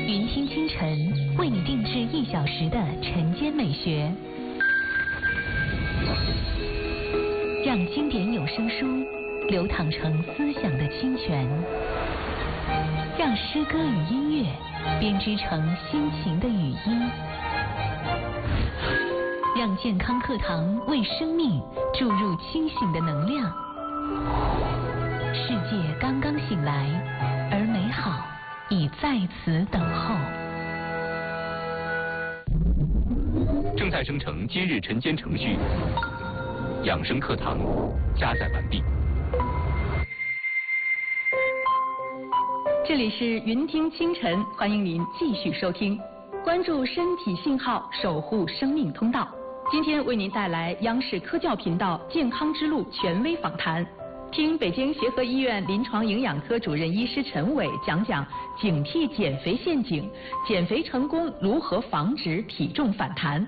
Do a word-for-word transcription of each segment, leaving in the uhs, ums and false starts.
云听清晨为你定制一小时的晨间美学，让经典有声书流淌成思想的清泉，让诗歌与音乐编织成心情的语音，让健康课堂为生命注入清醒的能量。世界刚刚醒来，而美好已在此等候。 正在生成今日晨间程序，养生课堂加载完毕。 这里是云听清晨，欢迎您继续收听，关注身体信号，守护生命通道。今天为您带来央视科教频道健康之路权威访谈，听北京协和医院临床营养科主任医师陈伟讲讲警惕减肥陷阱，减肥成功如何防止体重反弹。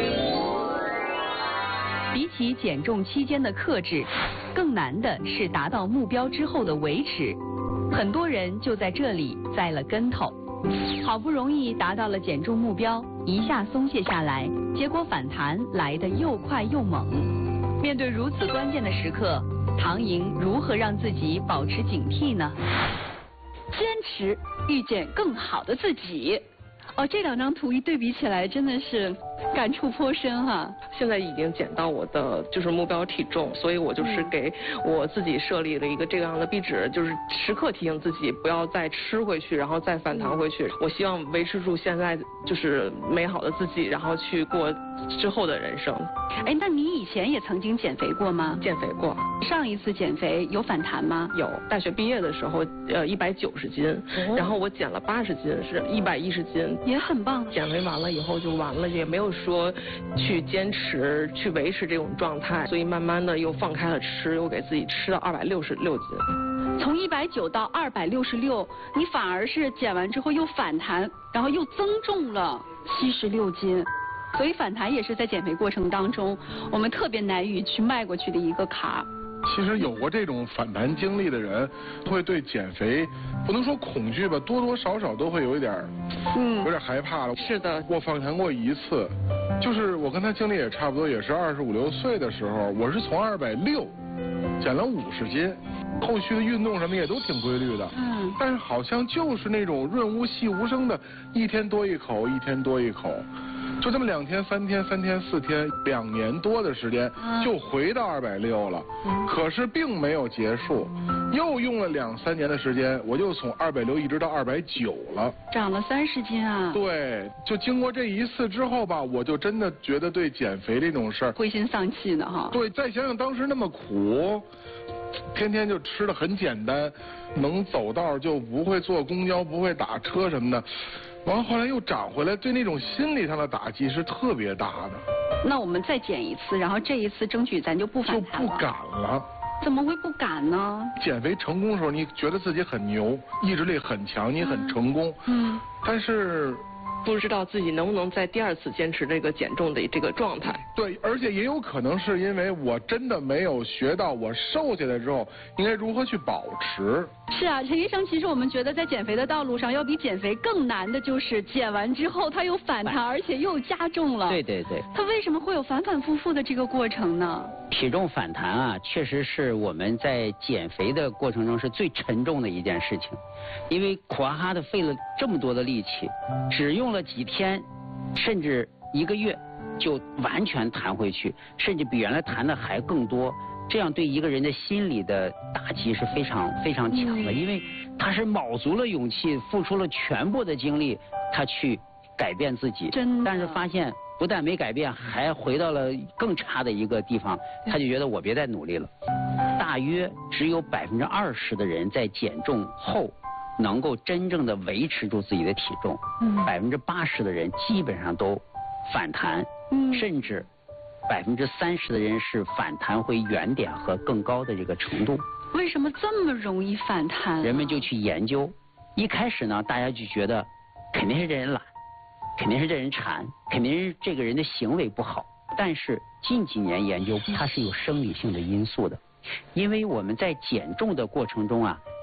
比起减重期间的克制，更难的是达到目标之后的维持。很多人就在这里栽了跟头，好不容易达到了减重目标，一下松懈下来，结果反弹来得又快又猛。面对如此关键的时刻，唐莹如何让自己保持警惕呢？ 坚持遇见更好的自己。哦，这两张图一对比起来，真的是感触颇深哈、啊。 现在已经减到我的就是目标体重，所以我就是给我自己设立了一个这样的壁纸，就是时刻提醒自己不要再吃回去，然后再反弹回去。嗯、我希望维持住现在就是美好的自己，然后去过之后的人生。 哎，那你以前也曾经减肥过吗？ 减肥过。 上一次减肥有反弹吗？ 有，大学毕业的时候，呃，一百九十斤，哦、然后我减了八十斤，是一百一十斤， 也很棒。 减肥完了以后就完了，也没有说去坚持去维持这种状态，所以慢慢的又放开了吃，又给自己吃到二百六十六斤。 从一百九到二百六十六，你反而是减完之后又反弹，然后又增重了七十六斤。所以反弹也是在减肥过程当中，我们特别难以去迈过去的一个坎儿。 其实有过这种反弹经历的人，会对减肥不能说恐惧吧，多多少少都会有一点，嗯，有点害怕了。 是的， 我访谈过一次，就是我跟他经历也差不多，也是二十五六岁的时候，我是从二百六减了五十斤，后续的运动什么也都挺规律的，嗯，但是好像就是那种润物细无声的，一天多一口，一天多一口。就这么两天、三天、三天、四天，两年多的时间就回到二百六了，可是并没有结束，又用了两三年的时间，我就从二百六一直到二百九了， 长了三十斤啊！ 对，就经过这一次之后吧，我就真的觉得对减肥这种事儿灰心丧气呢哈。 对，再想想当时那么苦，天天就吃的很简单，能走道就不会坐公交，不会打车什么的。完了，后来又长回来，对那种心理上的打击是特别大的。 那我们再减一次，然后这一次争取咱就不反弹了。 就不敢了。 怎么会不敢呢？ 减肥成功的时候，你觉得自己很牛，意志力很强，你很成功。嗯。嗯但是。 不知道自己能不能在第二次坚持这个减重的这个状态。 对，而且也有可能是因为我真的没有学到我瘦下来之后应该如何去保持。 是啊，陈医生，其实我们觉得在减肥的道路上，要比减肥更难的就是减完之后它又反弹，而且又加重了。 对对对。 它为什么会有反反复复的这个过程呢？ 体重反弹啊，确实是我们在减肥的过程中是最沉重的一件事情，因为苦哈哈的费了这么多的力气，只用了几天，甚至一个月，就完全弹回去，甚至比原来弹的还更多。这样对一个人的心理的打击是非常非常强的，因为他是卯足了勇气，付出了全部的精力，他去改变自己， 真的， 但是发现不但没改变，还回到了更差的一个地方，他就觉得我别再努力了。大约只有百分之二十的人在减重后能够真正的维持住自己的体重，百分之八十的人基本上都反弹，嗯、甚至百分之三十的人是反弹回原点和更高的这个程度。 为什么这么容易反弹、啊？ 人们就去研究，一开始呢，大家就觉得肯定是这人懒，肯定是这人馋，肯定是这个人的行为不好。但是近几年研究，它是有生理性的因素的，因为我们在减重的过程中啊，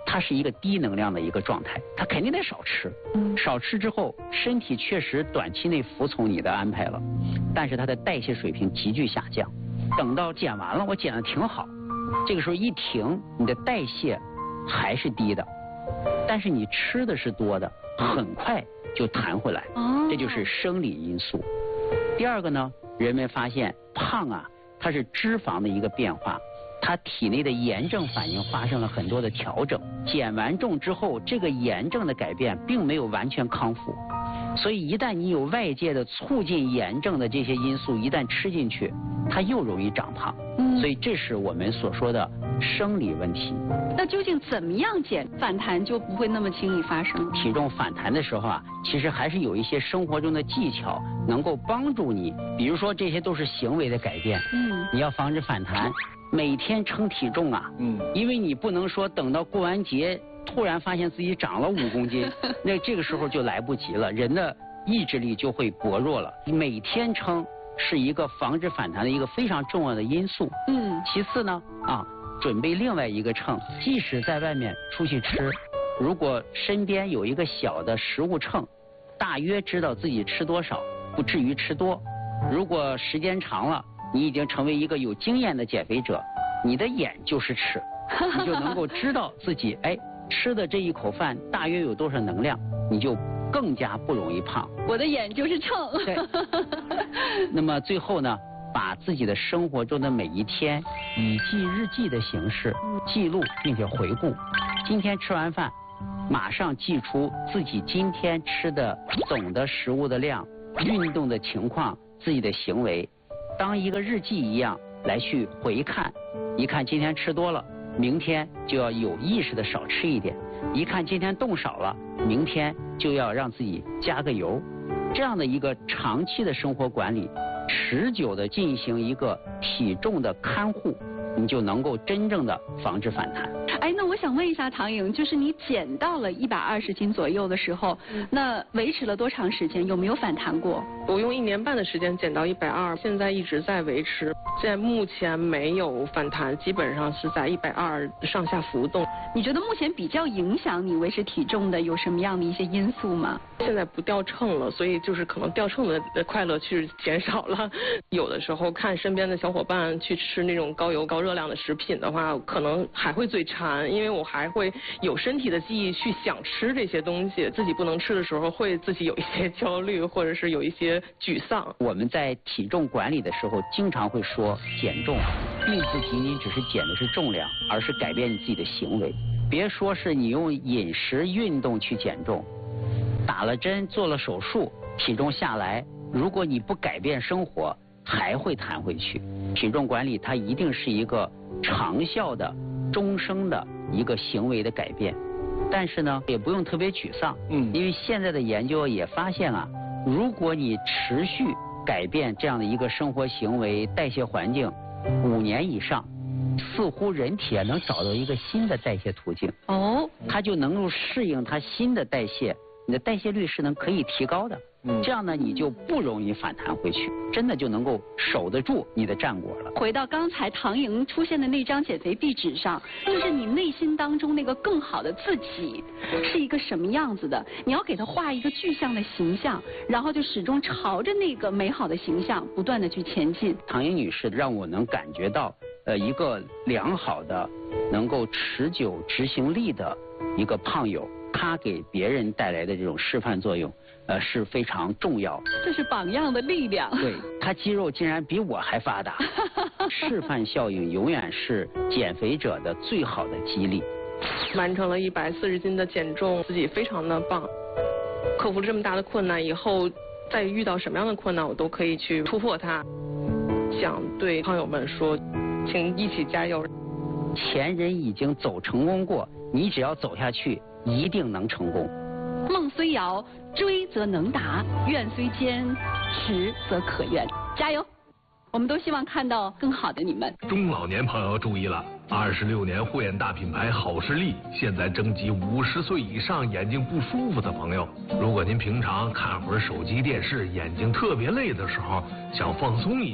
它是一个低能量的一个状态，它肯定得少吃。少吃之后，身体确实短期内服从你的安排了，但是它的代谢水平急剧下降。等到减完了，我减的挺好，这个时候一停，你的代谢还是低的，但是你吃的是多的，很快就弹回来。这就是生理因素。第二个呢，人们发现胖啊，它是脂肪的一个变化。他体内的炎症反应发生了很多的调整，减完重之后，这个炎症的改变并没有完全康复，所以一旦你有外界的促进炎症的这些因素，一旦吃进去，它又容易长胖。嗯，所以这是我们所说的生理问题。 那究竟怎么样减反弹就不会那么轻易发生？ 体重反弹的时候啊，其实还是有一些生活中的技巧能够帮助你，比如说这些都是行为的改变。嗯，你要防止反弹。每天称体重啊，嗯，因为你不能说等到过完节突然发现自己长了五公斤，那这个时候就来不及了，人的意志力就会薄弱了。每天称是一个防止反弹的一个非常重要的因素。嗯，其次呢，啊，准备另外一个秤，即使在外面出去吃，如果身边有一个小的食物秤，大约知道自己吃多少，不至于吃多。如果时间长了，你已经成为一个有经验的减肥者，你的眼就是尺，你就能够知道自己哎吃的这一口饭大约有多少能量，你就更加不容易胖。 我的眼就是秤。 对。那么最后呢，把自己的生活中的每一天以记日记的形式记录并且回顾。今天吃完饭，马上记出自己今天吃的总的食物的量、运动的情况、自己的行为。当一个日记一样来去回看，一看今天吃多了，明天就要有意识的少吃一点；一看今天动少了，明天就要让自己加个油。这样的一个长期的生活管理，持久的进行一个体重的看护，你就能够真正的防止反弹。 哎，那我想问一下唐颖，就是你减到了一百二十斤左右的时候，嗯、那维持了多长时间？有没有反弹过？ 我用一年半的时间减到一百二，现在一直在维持，现在目前没有反弹，基本上是在一百二上下浮动。 你觉得目前比较影响你维持体重的有什么样的一些因素吗？ 现在不掉秤了，所以就是可能掉秤的快乐去减少了。有的时候看身边的小伙伴去吃那种高油高热量的食品的话，可能还会嘴馋，因为我还会有身体的记忆去想吃这些东西，自己不能吃的时候会自己有一些焦虑，或者是有一些沮丧。 我们在体重管理的时候经常会说，减重并不仅仅只是减的是重量，而是改变你自己的行为。别说是你用饮食运动去减重，打了针做了手术体重下来，如果你不改变生活还会弹回去。体重管理它一定是一个长效的终生的一个行为的改变，但是呢也不用特别沮丧。嗯，因为现在的研究也发现啊，如果你持续改变这样的一个生活行为、代谢环境五年以上，似乎人体能找到一个新的代谢途径。哦，它就能够适应它新的代谢，你的代谢率是能可以提高的。嗯，这样呢你就不容易反弹回去，真的就能够守得住你的战果了。 回到刚才唐颖出现的那张减肥壁纸上，就是你内心当中那个更好的自己是一个什么样子的，你要给他画一个具象的形象，然后就始终朝着那个美好的形象不断的去前进。 唐颖女士让我能感觉到呃一个良好的能够持久执行力的一个胖友，她给别人带来的这种示范作用呃是非常重要， 这是榜样的力量。 对，他肌肉竟然比我还发达。示范效应永远是减肥者的最好的激励。 完成了一百四十斤的减重，自己非常的棒。克服了这么大的困难以后，再遇到什么样的困难我都可以去突破它。想对胖友们说，请一起加油。 前人已经走成功过，你只要走下去一定能成功。 梦虽遥，追则能达；愿虽坚，实则可愿。加油！我们都希望看到更好的你们。 中老年朋友注意了，二十六年护眼大品牌好视力现在征集五十岁以上眼睛不舒服的朋友。如果您平常看会儿手机电视，眼睛特别累的时候，想放松一下，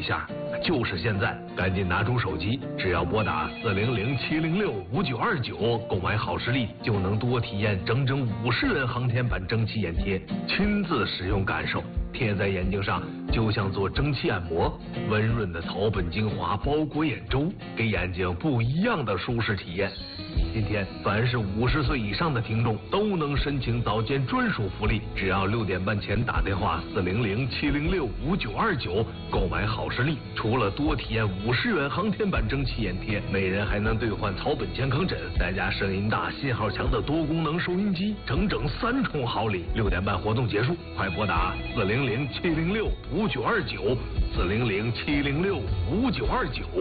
就是现在，赶紧拿出手机，只要拨打四零零七零六五九二九购买好视力，就能多体验整整五十元航天版蒸汽眼贴，亲自使用感受，贴在眼睛上就像做蒸汽按摩，温润的草本精华包裹眼周，给眼睛不一样的舒适体验。今天，凡是五十岁以上的听众都能申请早间专属福利，只要六点半前打电话四零零七零六五九二九购买好视力，除了多体验五十元航天版蒸汽眼贴，每人还能兑换草本健康枕，再加声音大、信号强的多功能收音机，整整三重好礼。六点半活动结束，快拨打四零零七零六五九二九四零零七零六五九二九。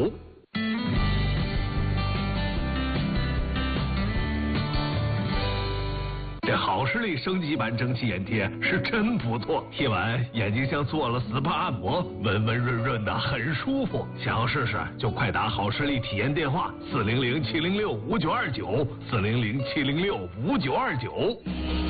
这好视力升级版蒸汽眼贴是真不错，贴完眼睛像做了 S P A 按摩，温温润润的，很舒服。想要试试就快打好视力体验电话四零零七零六五九二九四零零七零六五九二九。